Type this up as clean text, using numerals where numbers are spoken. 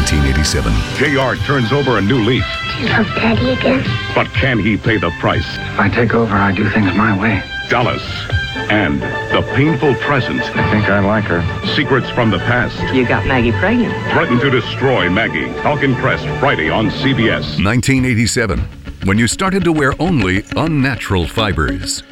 1987. JR turns over a new leaf. Do you love Daddy again? But can he pay the price? If I take over, I do things my way. Dallas and the painful present. I think I like her. Secrets from the past. You got Maggie pregnant. Threaten to destroy Maggie. Falcon Crest, Friday on CBS. 1987. When you started to wear only unnatural fibers.